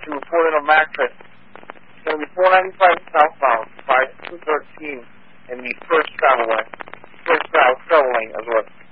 to report in a mattress. It's going to be $4.95 southbound, 5213 in the first travel lane. First travel lane as well.